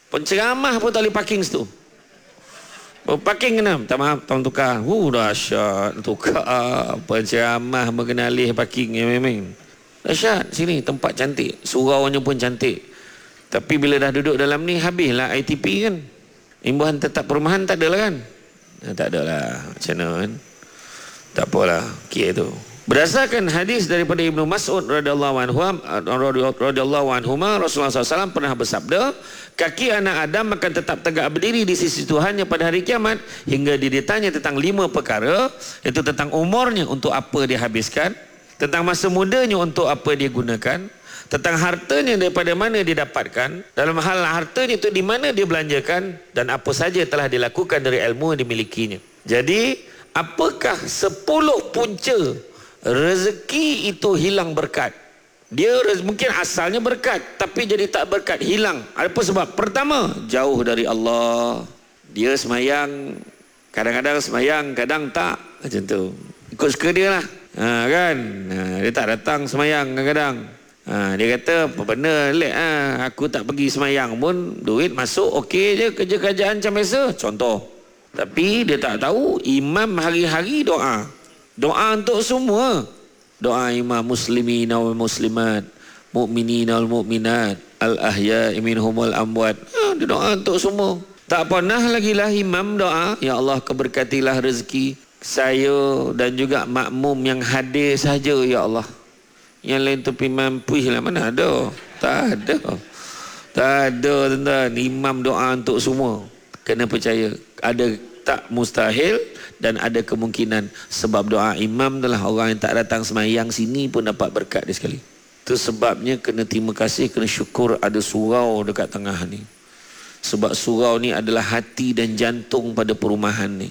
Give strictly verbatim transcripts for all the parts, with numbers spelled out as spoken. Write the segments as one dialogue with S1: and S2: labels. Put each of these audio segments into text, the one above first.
S1: Penceramah pun tak boleh parking situ. Parking kena, minta maaf, tolong tukar. Uh, dahsyat, tukar. Penceramah mengenali parking yang memang. Dahsyat, sini tempat cantik. Suraunya pun cantik. Tapi bila dah duduk dalam ni, habislah I T P kan. Imbuhan tetap perumahan tak ada lah kan. Nah, tak ada lah, macam mana kan. Tak apalah, kira tu. Berdasarkan hadis daripada Ibnu Mas'ud radhiyallahu anhu radhiyallahu anhu Rasulullah sallallahu alaihi wasallam pernah bersabda, kaki anak Adam akan tetap tegak berdiri di sisi Tuhannya pada hari kiamat hingga dia ditanya tentang lima perkara, iaitu tentang umurnya untuk apa dia habiskan, tentang masa mudanya untuk apa dia gunakan, tentang hartanya daripada mana dia dapatkan, dalam hal hartanya itu di mana dia belanjakan, dan apa saja telah dilakukan dari ilmu yang dimilikinya. Jadi apakah sepuluh punca rezeki itu hilang berkat? Dia mungkin asalnya berkat, tapi jadi tak berkat, hilang. Apa sebab? Pertama, jauh dari Allah. Dia semayang, kadang-kadang semayang, kadang tak, macam tu. Ikut suka dia lah, ha, kan? Ha, dia tak datang semayang kadang-kadang. Ha, dia kata, apa benda lek, ha, aku tak pergi semayang pun duit masuk, okey je, kerja-kerjaan macam biasa. Contoh. Tapi dia tak tahu imam hari-hari doa. Doa untuk semua. Doa imam muslimin wal muslimat, mukminin wal mukminat, al ahya'i minhum wal amwat. Ha, dia doa untuk semua. Tak pernah lagi lah imam doa, ya Allah keberkatilah rezeki saya dan juga makmum yang hadir saja ya Allah. Yang lain tu imam puih lah, mana ada? Tak ada. Tak ada tuan-tuan. Imam doa untuk semua. Kena percaya. Ada tak mustahil dan ada kemungkinan, sebab doa imam adalah orang yang tak datang semayang sini pun dapat berkat dia sekali. Itu sebabnya kena terima kasih, kena syukur ada surau dekat tengah ni. Sebab surau ni adalah hati dan jantung pada perumahan ni.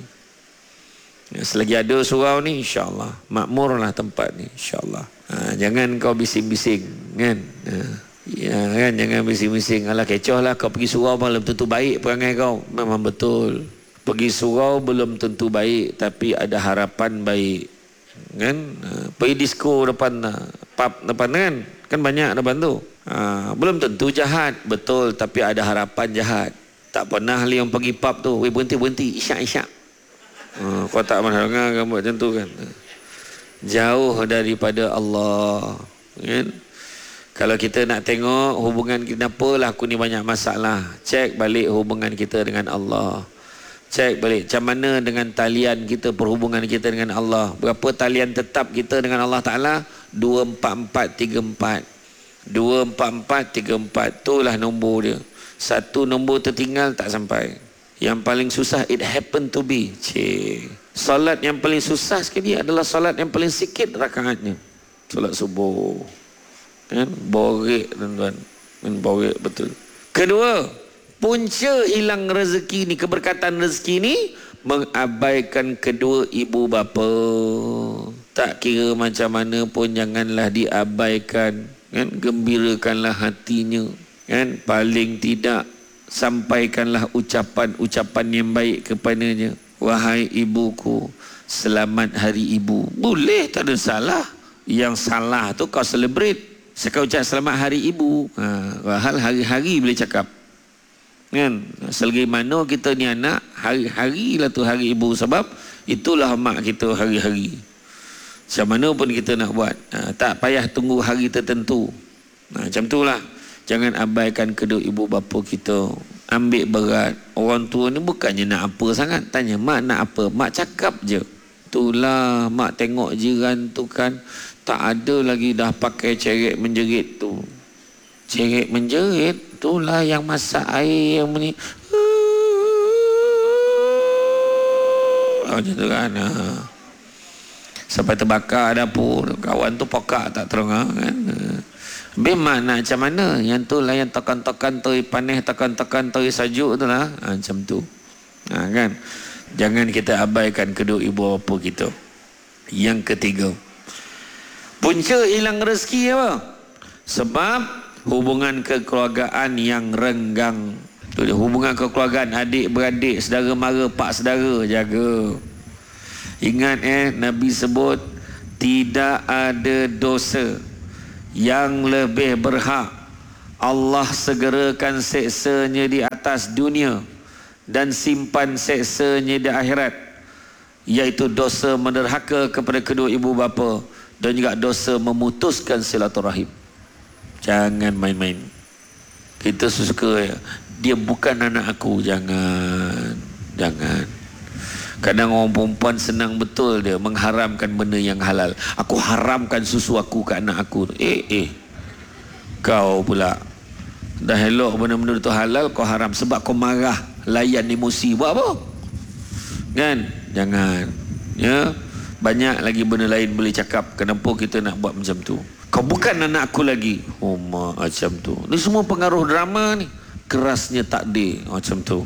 S1: Ya, selagi ada surau ni, insyaAllah makmurlah tempat ni, insyaAllah. Ha, jangan kau bising-bising kan. Ha, ya kan, jangan bising-bising. Alah kecoh lah kau pergi surau belum tentu baik perangai kau. Memang betul. Pergi surau belum tentu baik, tapi ada harapan baik kan. Ha, pergi disco depan, pub depan kan, kan banyak depan tu. Ha, belum tentu jahat, betul, tapi ada harapan jahat. Tak pernah li yang pergi pub tu, weh berhenti-berhenti, isyak-isyak. Ha, kau tak pernah dengar kan buat macam tu kan. Jauh daripada Allah kan. Kalau kita nak tengok hubungan kita, apalah aku ni banyak masalah, cek balik hubungan kita dengan Allah. Cek balik macam mana dengan talian kita, perhubungan kita dengan Allah. Berapa talian tetap kita dengan Allah Ta'ala? dua empat empat tiga empat. dua empat empat tiga empat. Itulah nombor dia. Satu nombor tertinggal tak sampai. Yang paling susah, it happen to be. Cik. Salat yang paling susah sekali adalah salat yang paling sikit rakaatnya. Salat subuh. Kan? Borek tuan-tuan. Borek betul. Kedua, punca hilang rezeki ni, keberkatan rezeki ni, mengabaikan kedua ibu bapa. Tak kira macam mana pun janganlah diabaikan kan. Gembirakanlah hatinya kan. Paling tidak sampaikanlah ucapan-ucapan yang baik kepadanya. Wahai ibuku, selamat hari ibu. Boleh, tak ada salah. Yang salah tu kau celebrate. Sekau ucap selamat hari ibu, ha, hal hari-hari boleh cakap kan. Selagi mana kita ni anak, hari-hari lah tu hari ibu, sebab itulah mak kita hari-hari. Macam mana pun kita nak buat, ha, tak payah tunggu hari tertentu. Ha, macam itulah. Jangan abaikan kedua ibu bapa kita. Ambil berat. Orang tua ni bukannya nak apa sangat. Tanya mak nak apa, mak cakap je. Itulah mak tengok jiran tu kan, tak ada lagi dah pakai ceret menjerit tu. Ceret menjerit itulah yang masak air yang ni. Macam tu kan. Ha. Sampai terbakar dapur. Kawan tu pokak tak terang kan. Memang nak macam mana? Yang tu lah yang tekan-tekan tu panih, tekan-tekan tu sajuk tu lah. Ha, macam tu. Ha, kan? Jangan kita abaikan kedua ibu bapa kita. Yang ketiga, punca hilang rezeki apa? Sebab hubungan kekeluargaan yang renggang. Hubungan kekeluargaan adik-beradik, saudara mara, pak saudara, jaga. Ingat eh, Nabi sebut tidak ada dosa yang lebih berhak Allah segerakan seksanya di atas dunia dan simpan seksanya di akhirat, iaitu dosa menderhaka kepada kedua ibu bapa dan juga dosa memutuskan silaturahim. Jangan main-main. Kita suka ya, dia bukan anak aku. Jangan, jangan. Kadang orang perempuan senang betul dia mengharamkan benda yang halal. Aku haramkan susu aku ke anak aku. Eh, eh. Kau pula dah elok benda-benda itu halal, kau haram sebab kau marah, layan emosi. Buat apa? Kan? Jangan. Ya. Banyak lagi benda lain boleh cakap. Kenapa kita nak buat macam tu? Kau bukan anak aku lagi. Oh, macam tu. Ni semua pengaruh drama ni. Kerasnya takdir. Macam tu.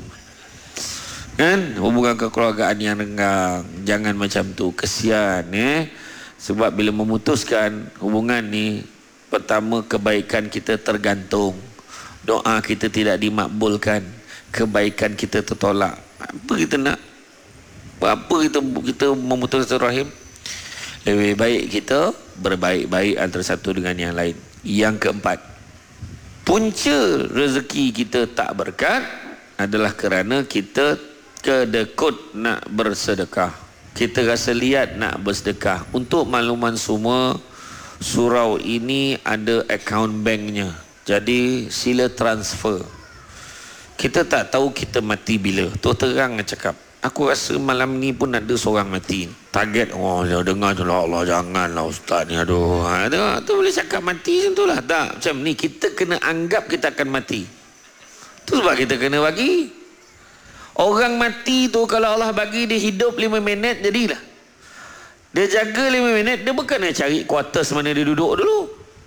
S1: Kan? Hubungan kekeluargaan yang renggang. Jangan macam tu. Kesian. Eh? Sebab bila memutuskan hubungan ni, pertama, kebaikan kita tergantung. Doa kita tidak dimakbulkan. Kebaikan kita tertolak. Apa kita nak? Apa kita kita memutuskan rahim? Lebih baik kita berbaik-baik antara satu dengan yang lain. Yang keempat, punca rezeki kita tak berkat adalah kerana kita kedekut nak bersedekah. Kita rasa liat nak bersedekah. Untuk makluman semua, surau ini ada akaun banknya. Jadi sila transfer. Kita tak tahu kita mati bila. Tu terang cakap. Aku rasa malam ni pun ada seorang mati. Target, oh dia dengar tu lah, Allah janganlah ustaz ni, aduh. Ha, tu boleh cakap mati macam tu lah. Tak, macam ni kita kena anggap kita akan mati. Tu sebab kita kena bagi. Orang mati tu kalau Allah bagi dia hidup lima minit, jadilah. Dia jaga lima minit, dia bukan nak cari quarters mana dia duduk dulu.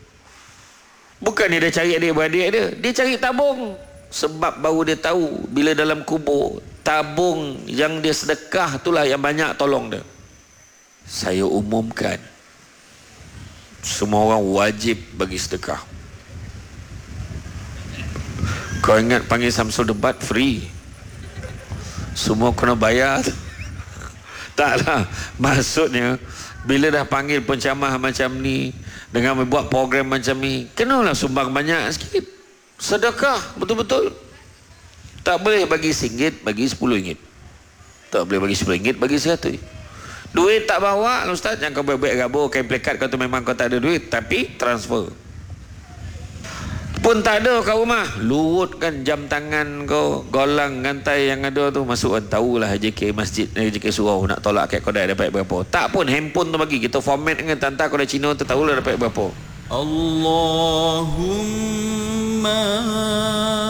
S1: Bukan dia cari adik-beradik dia. Dia cari tabung. Sebab baru dia tahu bila dalam kubur, tabung yang dia sedekah itulah yang banyak tolong dia. Saya umumkan, semua orang wajib bagi sedekah. Kau ingat panggil Samsul debat free? Semua kena bayar. Taklah. Maksudnya bila dah panggil pencamah macam ni, dengan membuat program macam ni, kenalah sumbang banyak sikit. Sedekah betul-betul. Tak boleh bagi singgit, bagi sepuluh ringgit. Tak boleh bagi sepuluh ringgit, bagi seratus. Duit tak bawa, ustaz, jangan kau baik-baik gabur, kain plekat kau tu memang kau tak ada duit, tapi transfer. Pun tak ada kat rumah, lurutkan jam tangan kau, golang gantai yang ada tu, masukkan, tahulah J K masjid, J K surau nak tolak kat kau dah dapat berapa. Tak pun handphone tu bagi, kita format dengan tanta kau dah Cina tu, tahulah dapat berapa. Allahumma